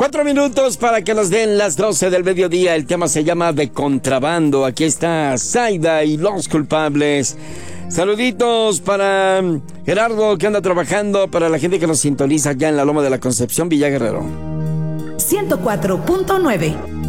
4 minutos para que nos den las 12 del mediodía. El tema se llama De Contrabando. Aquí está Zaida y Los Culpables. Saluditos para Gerardo, que anda trabajando, para la gente que nos sintoniza ya en la Loma de la Concepción, Villa Guerrero. 104.9